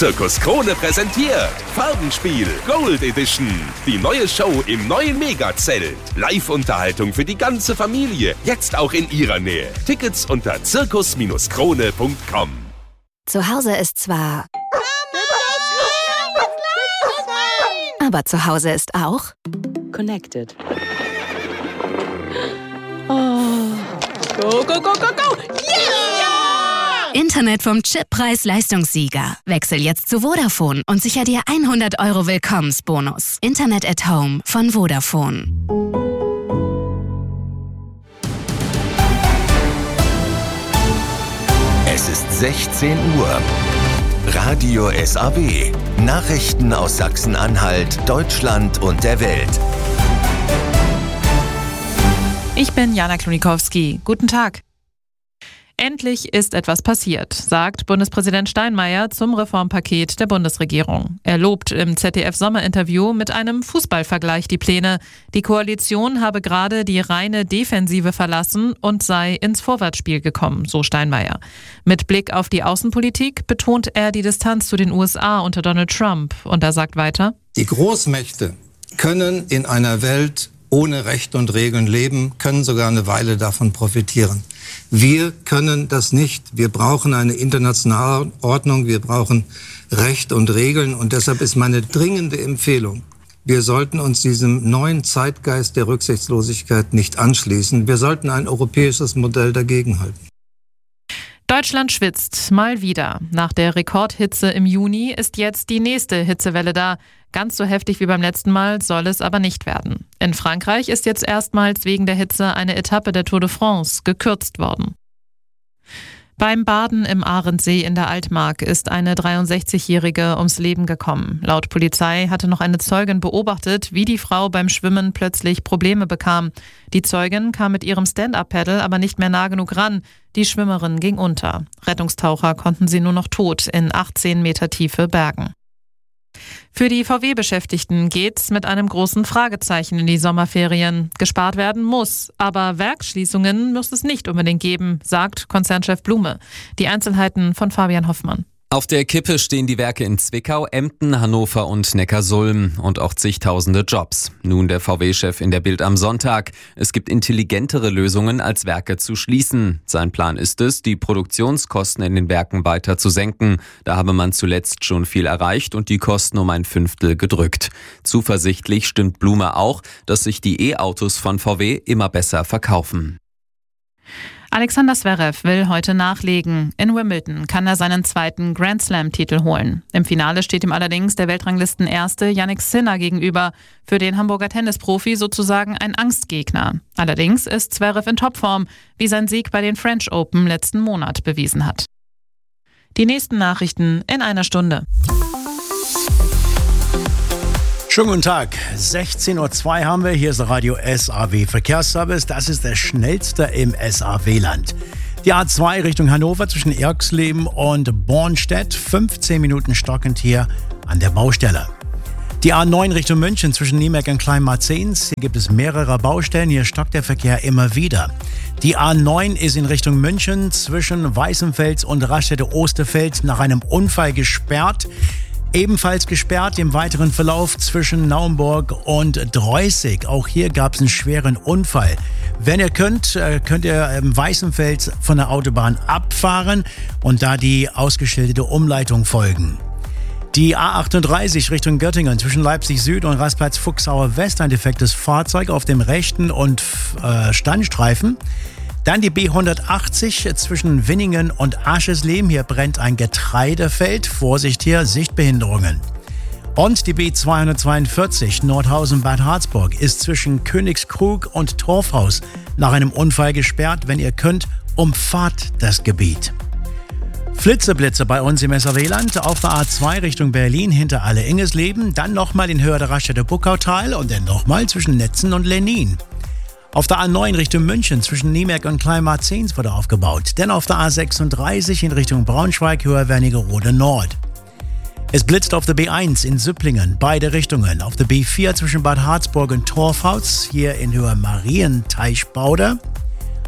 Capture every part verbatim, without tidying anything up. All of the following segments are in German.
Zirkus Krone präsentiert Farbenspiel Gold Edition. Die neue Show im neuen Megazelt. Live-Unterhaltung für die ganze Familie. Jetzt auch in ihrer Nähe. Tickets unter zirkus krone punkt com. Zu Hause ist zwar... Aber zu Hause ist auch... Connected. Oh. Go, go, go, go, go! Yeah! Internet vom Chip-Preis-Leistungssieger. Wechsel jetzt zu Vodafone und sicher dir hundert Euro Willkommensbonus. Internet at Home von Vodafone. Es ist sechzehn Uhr. Radio S A W. Nachrichten aus Sachsen-Anhalt, Deutschland und der Welt. Ich bin Jana Klonikowski. Guten Tag. Endlich ist etwas passiert, sagt Bundespräsident Steinmeier zum Reformpaket der Bundesregierung. Er lobt im Z D F-Sommerinterview mit einem Fußballvergleich die Pläne. Die Koalition habe gerade die reine Defensive verlassen und sei ins Vorwärtsspiel gekommen, so Steinmeier. Mit Blick auf die Außenpolitik betont er die Distanz zu den U S A unter Donald Trump. Und er sagt weiter: Die Großmächte können in einer Welt ohne Recht und Regeln leben, können sogar eine Weile davon profitieren. Wir können das nicht. Wir brauchen eine internationale Ordnung, wir brauchen Recht und Regeln. Und deshalb ist meine dringende Empfehlung, wir sollten uns diesem neuen Zeitgeist der Rücksichtslosigkeit nicht anschließen. Wir sollten ein europäisches Modell dagegenhalten. Deutschland schwitzt mal wieder. Nach der Rekordhitze im Juni ist jetzt die nächste Hitzewelle da. Ganz so heftig wie beim letzten Mal soll es aber nicht werden. In Frankreich ist jetzt erstmals wegen der Hitze eine Etappe der Tour de France gekürzt worden. Beim Baden im Ahrensee in der Altmark ist eine dreiundsechzigjährige ums Leben gekommen. Laut Polizei hatte noch eine Zeugin beobachtet, wie die Frau beim Schwimmen plötzlich Probleme bekam. Die Zeugin kam mit ihrem Stand-Up-Paddle aber nicht mehr nah genug ran. Die Schwimmerin ging unter. Rettungstaucher konnten sie nur noch tot in achtzehn Meter Tiefe bergen. Für die V W-Beschäftigten geht's mit einem großen Fragezeichen in die Sommerferien. Gespart werden muss, aber Werksschließungen muss es nicht unbedingt geben, sagt Konzernchef Blume. Die Einzelheiten von Fabian Hoffmann. Auf der Kippe stehen die Werke in Zwickau, Emden, Hannover und Neckarsulm und auch zigtausende Jobs. Nun der V W-Chef in der Bild am Sonntag. Es gibt intelligentere Lösungen, als Werke zu schließen. Sein Plan ist es, die Produktionskosten in den Werken weiter zu senken. Da habe man zuletzt schon viel erreicht und die Kosten um ein Fünftel gedrückt. Zuversichtlich stimmt Blume auch, dass sich die E-Autos von V W immer besser verkaufen. Alexander Zverev will heute nachlegen. In Wimbledon kann er seinen zweiten Grand Slam-Titel holen. Im Finale steht ihm allerdings der Weltranglistenerste Jannik Sinner gegenüber. Für den Hamburger Tennisprofi sozusagen ein Angstgegner. Allerdings ist Zverev in Topform, wie sein Sieg bei den French Open letzten Monat bewiesen hat. Die nächsten Nachrichten in einer Stunde. Schönen guten Tag, sechzehn Uhr zwei haben wir, hier ist der Radio S A W Verkehrsservice, das ist der schnellste im S A W-Land. Die A zwei Richtung Hannover zwischen Erxleben und Bornstedt, fünfzehn Minuten stockend hier an der Baustelle. Die A neun Richtung München zwischen Niemerk und Kleinmarzens, hier gibt es mehrere Baustellen, hier stockt der Verkehr immer wieder. Die A neun ist in Richtung München zwischen Weißenfels und Raststätte-Osterfeld nach einem Unfall gesperrt. Ebenfalls gesperrt im weiteren Verlauf zwischen Naumburg und Dreußig. Auch hier gab es einen schweren Unfall. Wenn ihr könnt, könnt ihr im Weißenfels von der Autobahn abfahren und da die ausgeschilderte Umleitung folgen. Die A achtunddreißig Richtung Göttingen zwischen Leipzig Süd und Rastplatz Fuchsauer West, ein defektes Fahrzeug auf dem rechten und äh, Standstreifen. Dann die B hundertachtzig zwischen Winningen und Aschersleben. Hier brennt ein Getreidefeld. Vorsicht hier, Sichtbehinderungen. Und die B zweihundertzweiundvierzig Nordhausen-Bad Harzburg ist zwischen Königskrug und Torfhaus nach einem Unfall gesperrt. Wenn ihr könnt, umfahrt das Gebiet. Flitzeblitze bei uns im S A W-Land auf der A zwei Richtung Berlin hinter Alle-Ingesleben. Dann nochmal in Höhe der Raststätte Buckautal und dann nochmal zwischen Netzen und Lennin. Auf der A neun Richtung München zwischen Niemerk und Kleinmarzens wurde aufgebaut. Dann auf der A sechsunddreißig in Richtung Braunschweig, höher Wernigerode Nord. Es blitzt auf der B eins in Süpplingen, beide Richtungen. Auf der B vier zwischen Bad Harzburg und Torfhaus, hier in Höhe Marienteichbauder.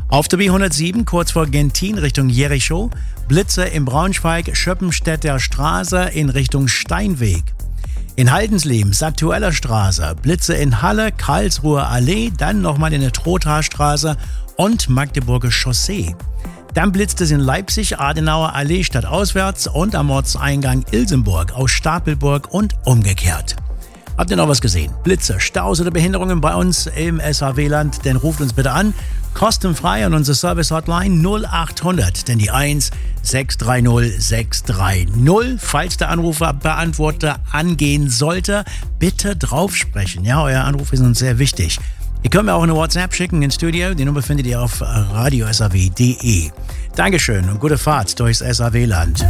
Auf der B hundertsieben, kurz vor Gentin Richtung Jericho, Blitze in Braunschweig, Schöppenstädter Straße in Richtung Steinweg. In Haldensleben, Satueller Straße, Blitze in Halle, Karlsruher Allee, dann nochmal in der Trothaarstraße und Magdeburger Chaussee. Dann blitzt es in Leipzig, Adenauer Allee stadtauswärts und am Ortseingang Ilsenburg aus Stapelburg und umgekehrt. Habt ihr noch was gesehen? Blitze, Staus oder Behinderungen bei uns im S H W-Land? Dann ruft uns bitte an. Kostenfrei an unsere Service-Hotline null achthundert, denn die eins sechs drei null sechs drei null. Falls der Anruferbeantworter angehen sollte, bitte drauf sprechen. Ja, euer Anruf ist uns sehr wichtig. Ihr könnt mir auch eine WhatsApp schicken ins Studio. Die Nummer findet ihr auf radio s a w punkt d e. Dankeschön und gute Fahrt durchs S H W-Land.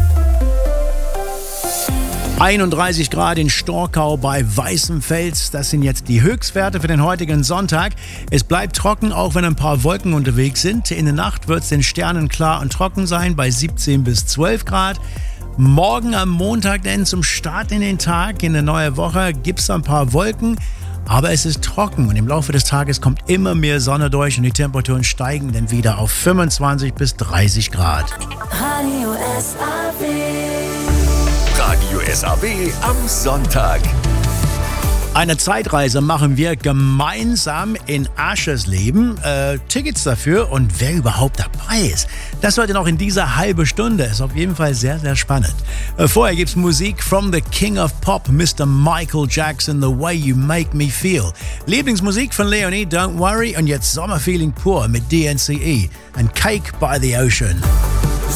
einunddreißig Grad in Storkau bei Weißenfels. Das sind jetzt die Höchstwerte für den heutigen Sonntag. Es bleibt trocken, auch wenn ein paar Wolken unterwegs sind. In der Nacht wird es den Sternen klar und trocken sein bei siebzehn bis zwölf Grad. Morgen am Montag, denn zum Start in den Tag, in der neuen Woche, gibt es ein paar Wolken. Aber es ist trocken und im Laufe des Tages kommt immer mehr Sonne durch und die Temperaturen steigen dann wieder auf fünfundzwanzig bis dreißig Grad. Radio S A W. Radio S A W am Sonntag. Eine Zeitreise machen wir gemeinsam in Aschersleben. Äh, Tickets dafür und wer überhaupt dabei ist, das heute noch in dieser halben Stunde. Ist auf jeden Fall sehr, sehr spannend. Äh, vorher gibt's Musik from the King of Pop, Mister Michael Jackson, The Way You Make Me Feel. Lieblingsmusik von Leonie, Don't Worry. Und jetzt Sommerfeeling pur mit D N C E and Cake by the Ocean.